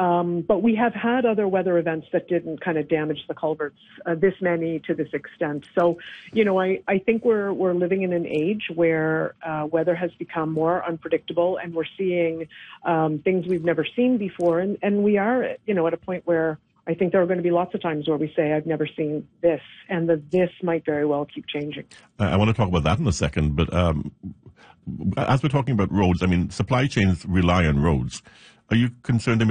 But we have had other weather events that didn't kind of damage the culverts this many to this extent. So, I think we're living in an age where weather has become more unpredictable, and we're seeing things we've never seen before. And we are, at a point where I think there are going to be lots of times where we say, I've never seen this, and this might very well keep changing. I want to talk about that in a second, but as we're talking about roads, supply chains rely on roads. Are you concerned